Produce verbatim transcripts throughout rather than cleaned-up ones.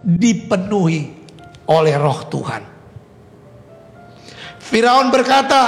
dipenuhi oleh roh Tuhan. Firaun berkata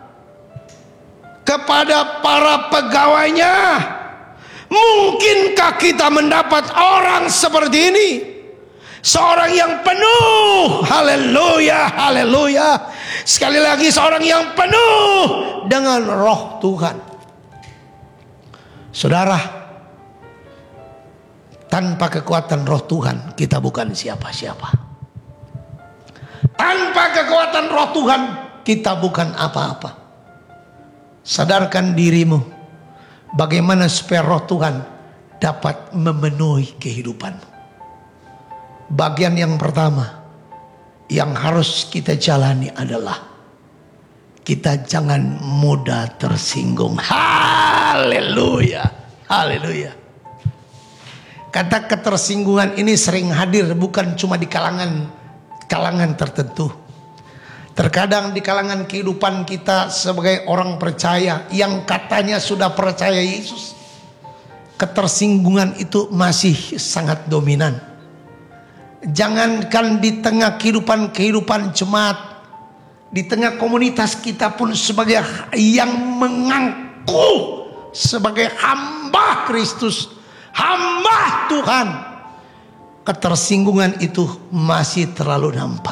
kepada para pegawainya, mungkinkah kita mendapat orang seperti ini? Seorang yang penuh, haleluya, haleluya. Sekali lagi, seorang yang penuh dengan roh Tuhan. Saudara, tanpa kekuatan roh Tuhan, kita bukan siapa-siapa. Tanpa kekuatan roh Tuhan, kita bukan apa-apa. Sadarkan dirimu, bagaimana supaya roh Tuhan dapat memenuhi kehidupanmu. Bagian yang pertama yang harus kita jalani adalah kita jangan mudah tersinggung. Haleluya, haleluya. Kata ketersinggungan ini sering hadir bukan cuma di kalangan kalangan tertentu. Terkadang di kalangan kehidupan kita sebagai orang percaya yang katanya sudah percaya Yesus, ketersinggungan itu masih sangat dominan. Jangankan di tengah kehidupan-kehidupan jemaat, di tengah komunitas kita pun sebagai yang mengaku sebagai hamba Kristus, hamba Tuhan, ketersinggungan itu masih terlalu nampak.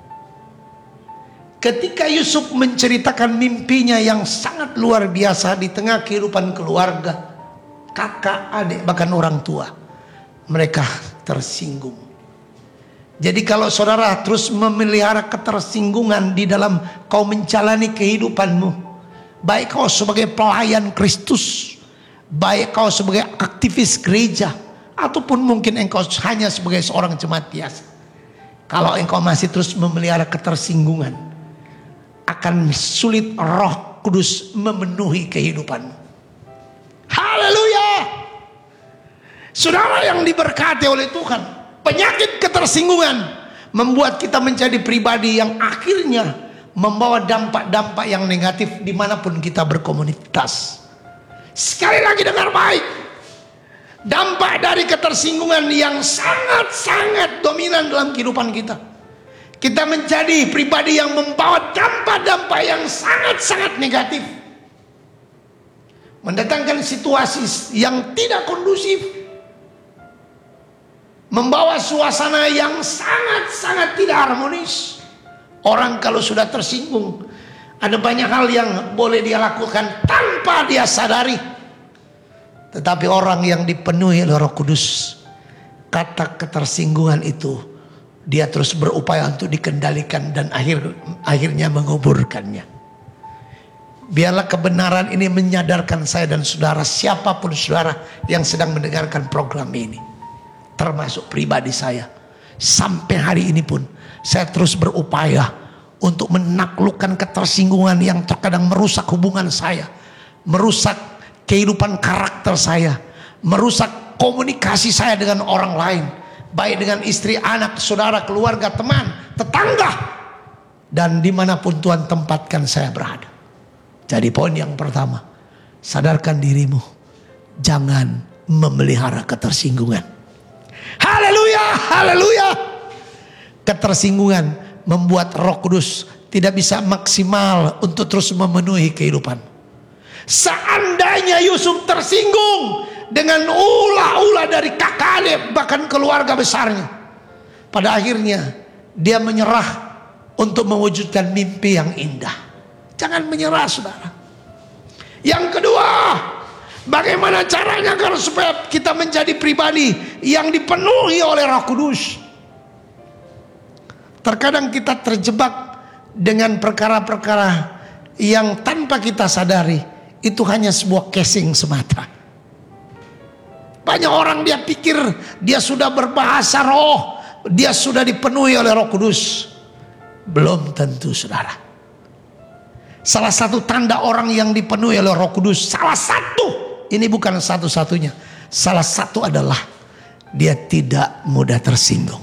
Ketika Yusuf menceritakan mimpinya yang sangat luar biasa di tengah kehidupan keluarga, kakak, adik, bahkan orang tua, mereka tersinggung. Jadi kalau saudara terus memelihara ketersinggungan di dalam kau menjalani kehidupanmu, baik kau sebagai pelayan Kristus, baik kau sebagai aktivis gereja, ataupun mungkin engkau hanya sebagai seorang jemaat biasa, kalau engkau masih terus memelihara ketersinggungan, akan sulit Roh Kudus memenuhi kehidupanmu. Haleluya. Saudara yang diberkati oleh Tuhan, penyakit ketersinggungan membuat kita menjadi pribadi yang akhirnya membawa dampak-dampak yang negatif dimanapun kita berkomunitas. Sekali lagi dengar baik, dampak dari ketersinggungan yang sangat-sangat dominan dalam kehidupan kita, kita menjadi pribadi yang membawa dampak-dampak yang sangat-sangat negatif, mendatangkan situasi yang tidak kondusif, membawa suasana yang sangat-sangat tidak harmonis. Orang kalau sudah tersinggung, ada banyak hal yang boleh dia lakukan tanpa dia sadari. Tetapi orang yang dipenuhi oleh Roh Kudus, kata ketersinggungan itu dia terus berupaya untuk dikendalikan dan akhir akhirnya menguburkannya. Biarlah kebenaran ini menyadarkan saya dan saudara, siapapun saudara yang sedang mendengarkan program ini, termasuk pribadi saya. Sampai hari ini pun saya terus berupaya untuk menaklukkan ketersinggungan yang terkadang merusak hubungan saya, merusak kehidupan karakter saya, merusak komunikasi saya dengan orang lain, baik dengan istri, anak, saudara, keluarga, teman, tetangga, dan dimanapun Tuhan tempatkan saya berada. Jadi poin yang pertama, sadarkan dirimu, jangan memelihara ketersinggungan. Haleluya, haleluya. Ketersinggungan membuat Roh Kudus tidak bisa maksimal untuk terus memenuhi kehidupan. Seandainya Yusuf tersinggung dengan ulah-ulah dari kakak adik, bahkan keluarga besarnya, pada akhirnya dia menyerah untuk mewujudkan mimpi yang indah. Jangan menyerah, saudara. Yang kedua, bagaimana caranya agar supaya kita menjadi pribadi yang dipenuhi oleh Roh Kudus? Terkadang kita terjebak dengan perkara-perkara yang tanpa kita sadari itu hanya sebuah casing semata. Banyak orang dia pikir dia sudah berbahasa roh, dia sudah dipenuhi oleh Roh Kudus. Belum tentu, saudara. Salah satu tanda orang yang dipenuhi oleh Roh Kudus, salah satu, ini bukan satu-satunya, salah satu adalah dia tidak mudah tersinggung.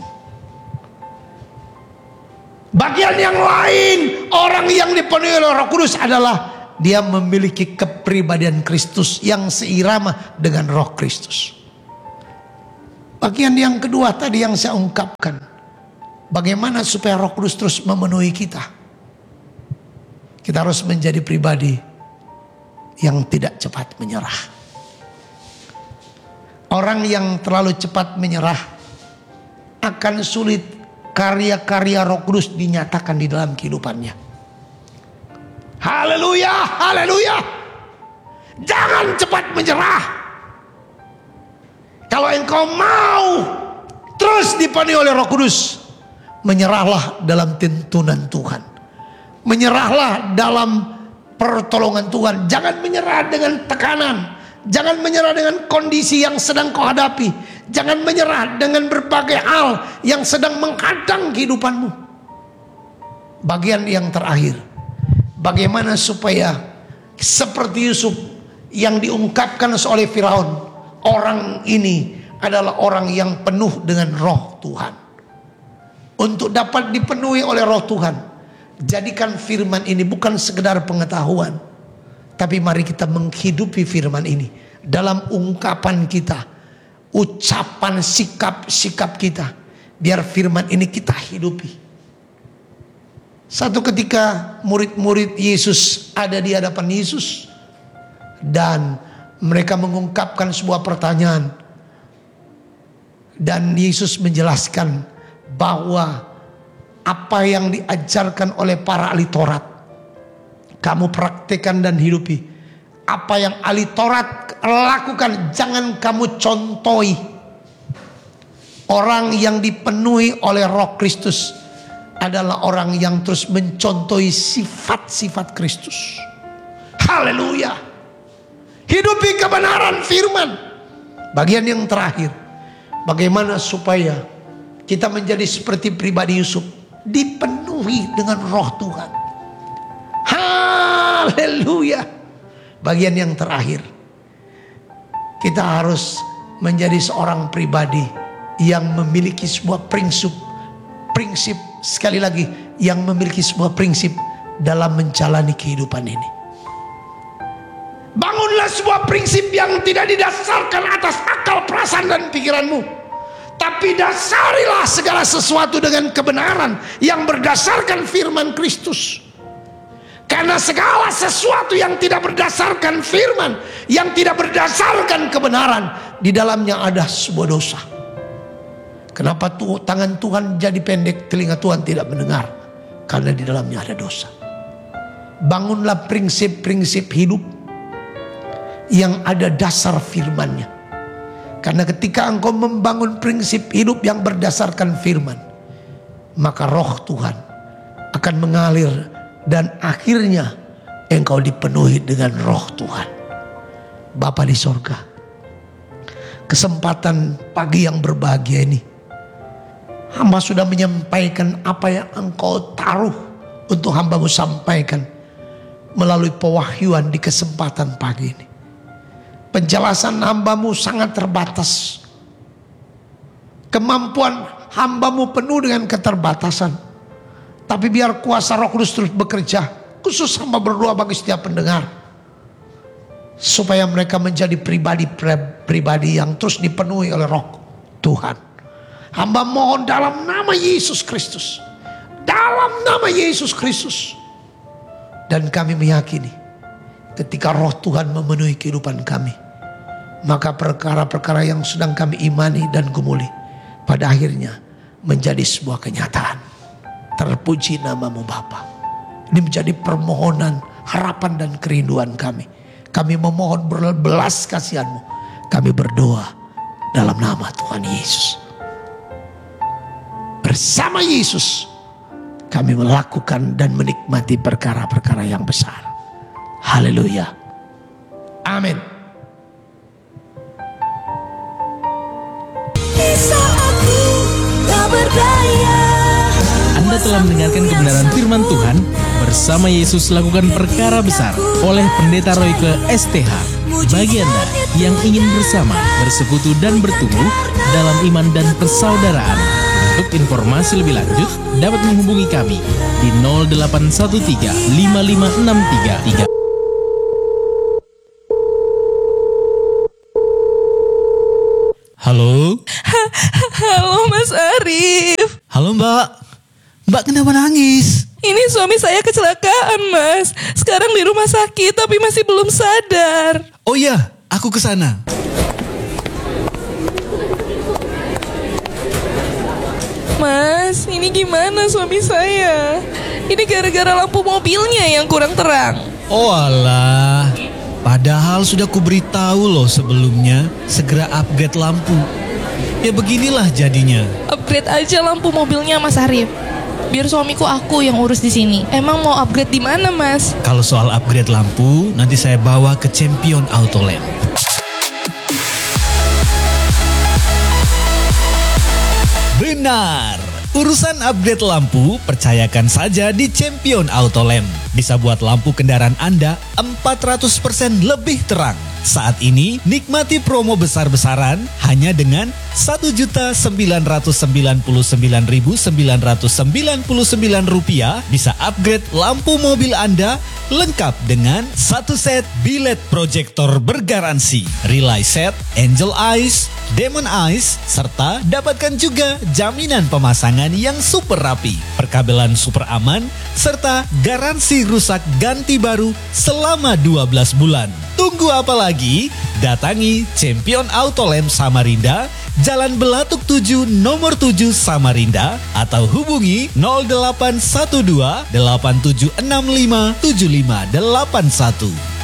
Bagian yang lain, orang yang dipenuhi oleh Roh Kudus adalah dia memiliki kepribadian Kristus yang seirama dengan Roh Kristus. Bagian yang kedua tadi yang saya ungkapkan, bagaimana supaya Roh Kudus terus memenuhi kita. Kita harus menjadi pribadi yang tidak cepat menyerah. Orang yang terlalu cepat menyerah akan sulit karya-karya Roh Kudus dinyatakan di dalam kehidupannya. Haleluya, haleluya. Jangan cepat menyerah. Kalau engkau mau terus dipenuhi oleh Roh Kudus, menyerahlah dalam tuntunan Tuhan. Menyerahlah dalam pertolongan Tuhan. Jangan menyerah dengan tekanan. Jangan menyerah dengan kondisi yang sedang kau hadapi. Jangan menyerah dengan berbagai hal yang sedang menghadang kehidupanmu. Bagian yang terakhir, bagaimana supaya seperti Yusuf yang diungkapkan oleh Firaun, orang ini adalah orang yang penuh dengan Roh Tuhan. Untuk dapat dipenuhi oleh Roh Tuhan, jadikan firman ini bukan sekedar pengetahuan, tapi mari kita menghidupi firman ini dalam ungkapan kita, ucapan, sikap-sikap kita. Biar firman ini kita hidupi. Satu ketika murid-murid Yesus ada di hadapan Yesus, dan mereka mengungkapkan sebuah pertanyaan. Dan Yesus menjelaskan bahwa apa yang diajarkan oleh para ahli Taurat, kamu praktekkan dan hidupi. Apa yang ahli Taurat lakukan, jangan kamu contohi. Orang yang dipenuhi oleh Roh Kristus adalah orang yang terus mencontohi sifat-sifat Kristus. Haleluya. Hidupi kebenaran firman. Bagian yang terakhir, bagaimana supaya kita menjadi seperti pribadi Yusuf, dipenuhi dengan Roh Tuhan. Haleluya. Bagian yang terakhir, kita harus menjadi seorang pribadi yang memiliki sebuah prinsip, prinsip sekali lagi, yang memiliki sebuah prinsip dalam menjalani kehidupan ini. Bangunlah sebuah prinsip yang tidak didasarkan atas akal, perasaan dan pikiranmu, tapi dasarilah segala sesuatu dengan kebenaran yang berdasarkan firman Kristus. Karena segala sesuatu yang tidak berdasarkan firman, yang tidak berdasarkan kebenaran, di dalamnya ada sebuah dosa. Kenapa tuh tangan Tuhan jadi pendek, telinga Tuhan tidak mendengar? Karena di dalamnya ada dosa. Bangunlah prinsip-prinsip hidup yang ada dasar firman-Nya. Karena ketika engkau membangun prinsip hidup yang berdasarkan firman, maka Roh Tuhan akan mengalir dan akhirnya engkau dipenuhi dengan Roh Tuhan. Bapa di sorga, kesempatan pagi yang berbahagia ini, hamba sudah menyampaikan apa yang engkau taruh untuk hambamu sampaikan melalui pewahyuan di kesempatan pagi ini. Penjelasan hambamu sangat terbatas. Kemampuan hambamu penuh dengan keterbatasan. Tapi biar kuasa Roh Kudus terus bekerja. Khusus hamba berdoa bagi setiap pendengar, supaya mereka menjadi pribadi-pribadi yang terus dipenuhi oleh Roh Tuhan. Hamba mohon dalam nama Yesus Kristus. Dalam nama Yesus Kristus. Dan kami meyakini, ketika Roh Tuhan memenuhi kehidupan kami, maka perkara-perkara yang sedang kami imani dan gumuli, pada akhirnya menjadi sebuah kenyataan. Terpuji namamu Bapa. Ini menjadi permohonan, harapan dan kerinduan kami. Kami memohon berbelas kasihan-Mu. Kami berdoa dalam nama Tuhan Yesus. Bersama Yesus kami melakukan dan menikmati perkara-perkara yang besar. Haleluya. Amin. Anda telah mendengarkan kebenaran firman Tuhan. Bersama Yesus lakukan perkara besar oleh Pendeta Royke S T H. Bagi Anda yang ingin bersama, bersekutu dan bertumbuh dalam iman dan persaudaraan, untuk informasi lebih lanjut dapat menghubungi kami di nol delapan satu tiga lima lima enam tiga tiga. Halo? Halo Mas Arif. Halo Mbak. Mbak kenapa nangis? Ini suami saya kecelakaan Mas. Sekarang di rumah sakit tapi masih belum sadar. Oh iya, aku ke sana. Mas, ini gimana suami saya? Ini gara-gara lampu mobilnya yang kurang terang. Oh alah, padahal sudah kuberitahu loh sebelumnya, segera upgrade lampu. Ya beginilah jadinya. Upgrade aja lampu mobilnya Mas Arif. Biar suamiku aku yang urus di sini. Emang mau upgrade di mana Mas? Kalau soal upgrade lampu, nanti saya bawa ke Champion Auto Lamp. Benar, urusan upgrade lampu percayakan saja di Champion Auto Lamp. Bisa buat lampu kendaraan Anda empat ratus persen lebih terang. Saat ini nikmati promo besar-besaran hanya dengan satu juta sembilan ratus sembilan puluh sembilan ribu sembilan ratus sembilan puluh sembilan rupiah bisa upgrade lampu mobil Anda lengkap dengan satu set bilet proyektor bergaransi, relay set, angel eyes, demon eyes, serta dapatkan juga jaminan pemasangan yang super rapi, perkabelan super aman, serta garansi rusak ganti baru selama dua belas bulan. Tunggu apa lagi? Datangi Champion Auto Lamp Samarinda, Jalan Belatuk tujuh nomor tujuh Samarinda, atau hubungi nol delapan satu dua delapan tujuh enam lima tujuh lima delapan satu.